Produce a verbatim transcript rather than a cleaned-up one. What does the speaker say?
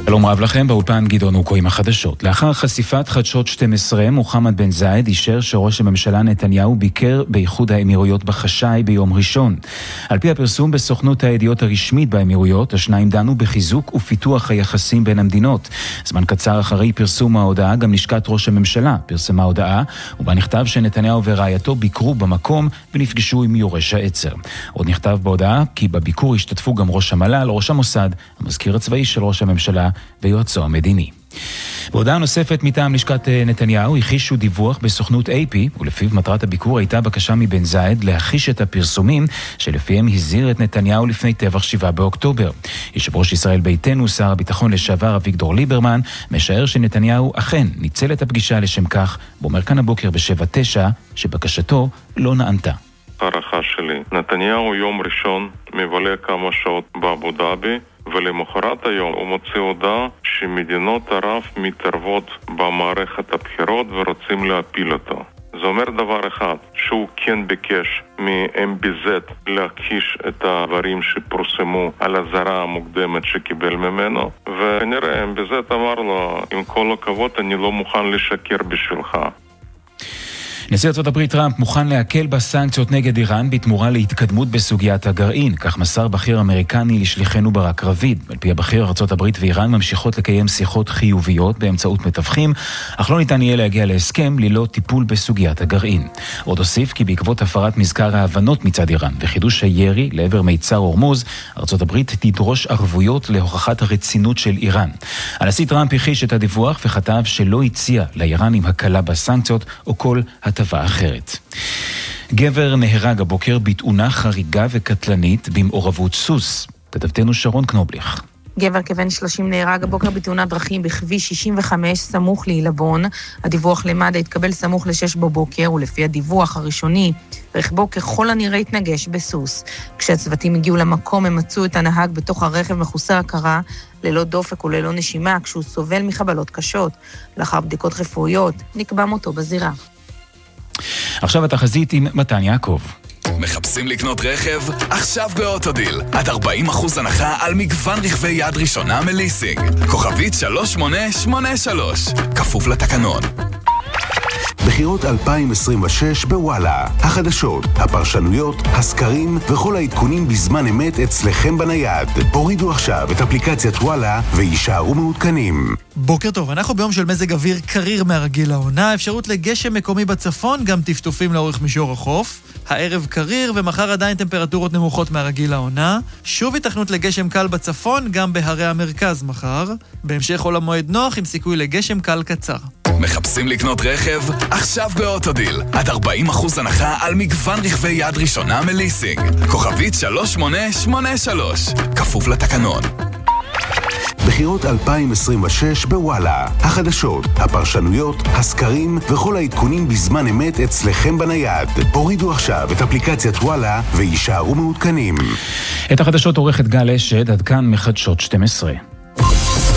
שלום רב לכם, באולפן גדעון אוקו עם החדשות. לאחר חשיפת חדשות שתים עשרה, מוחמד בן זאיד אישר שראש הממשלה נתניהו ביקר באיחוד האמירויות בחשאי ביום ראשון. על פי הפרסום בסוכנות הידיעות הרשמית באמירויות, השניים דנו בחיזוק ופיתוח היחסים בין המדינות. זמן קצר אחרי פרסום ההודעה, גם לשכת ראש הממשלה פרסמה הודעה, ובה נכתב שנתניהו ורעייתו ביקרו במקום ונפגשו עם יורש העצר. עוד נכתב בהודעה כי בביקור השתתפו גם ראש המל"ל, ראש המוסד, המזכיר הצבאי של ראש הממשלה ויועצו המדיני. בהודעה נוספת מטעם לשכת נתניהו הכחישו דיווח בסוכנות איי פי, ולפיו מטרת הביקור הייתה בקשה מבן זאיד להכחיש את הפרסומים שלפיהם הזהיר את נתניהו לפני טבח שבעה באוקטובר. יושב ראש ישראל ביתנו, שר הביטחון לשעבר אביגדור ליברמן, משער שנתניהו אכן ניצל את הפגישה לשם כך, ואומר כאן הבוקר בשבע תשע שבקשתו לא נענתה. הערכה שלי, נתניהו יום ראשון מבלה כמה שעות באבו דאבי, ולמחרת היום הוא מוציא הודעה שמדינות ערב מתערבות במערכת הבחירות ורוצים להפיל אותו. זה אומר דבר אחד, שהוא כן ביקש מ-אם בי זד להכחיש את הדברים שפורסמו על הזרה המוקדמת שקיבל ממנו, ונראה, אם בי זד אמר לו, עם כל הכבוד אני לא מוכן לשקר בשבילך. נשיא ארצות הברית טראמפ מוכן להקל בסנקציות נגד איראן בתמורה להתקדמות בסוגיית הגרעין, כך מסר בכיר אמריקני לשליחנו ברק רביד. על פי הבכיר, ארצות הברית ואיראן ממשיכות לקיים שיחות חיוביות באמצעות מתווכים, אך לא ניתן יהיה להגיע להסכם ללא טיפול בסוגיית הגרעין. עוד הוסיף כי בעקבות הפרת מזכר ההבנות מצד איראן וחידוש הירי לעבר מיצר הורמוז, ארצות הברית תדרוש ערבויות להוכחת הרצינות של איראן. הנשיא טראמפ הכחיש את הדיווח וכתב שלא הציע לאיראנים הקלה בסנקציות או כל הטבה אחרת. גבר נהרג הבוקר בתאונה חריגה וקטלנית במעורבות סוס. כתבתנו שרון קנובליך. גבר כבן שלושים נהרג הבוקר בתאונת דרכים בכביש שישים וחמש סמוך לעילבון. הדיווח למד"א התקבל סמוך לשש בבוקר, ולפי הדיווח הראשוני, רכבו ככל הנראה התנגש בסוס. כשהצוותים הגיעו למקום, הם מצאו את הנהג בתוך הרכב מחוסר הכרה, ללא דופק וללא נשימה, כשהוא סובל מחבלות קשות. לאחר בדיקות רפואיות, נקבע מותו בזירה. עכשיו התחזית עם מתן יעקב. מחפשים לקנות רכב? עכשיו באוטודיל. עד ארבעים אחוז הנחה על מגוון רכבי יד ראשונה מליסינג. כוכבית שלוש שמונה שמונה שלוש. כפוף לתקנון. בחירות אלפיים עשרים ושש בוואלה. החדשות, הפרשנויות, הסקרים וכל העדכונים בזמן אמת אצלכם בנייד. הורידו עכשיו את אפליקציית וואלה וישארו מעודכנים. בוקר טוב, אנחנו ביום של מזג אוויר קריר מהרגיל לעונה, אפשרות לגשם מקומי בצפון, גם טפטופים לאורך מישור החוף. הערב קריר ומחר עדיין טמפרטורות נמוכות מהרגיל לעונה. שוב התכנות לגשם קל בצפון, גם בהרי המרכז מחר. בהמשך חול המועד נוח עם סיכוי לגשם קל קצר. מחפשים לקנות רכב? עכשיו באוטודיל. עד ארבעים אחוז הנחה על מגוון רכבי יד ראשונה מליסינג. כוכבית שלוש שמונה שמונה שלוש. כפוף לתקנון. בחירות אלפיים עשרים ושש בוואלה. החדשות, הפרשנויות, הסקרים וכל העדכונים בזמן אמת אצלכם בנייד. הורידו עכשיו את אפליקציית וואלה וישארו מעודכנים. את החדשות עורכת גל אשד, עד כאן מחדשות שתים עשרה.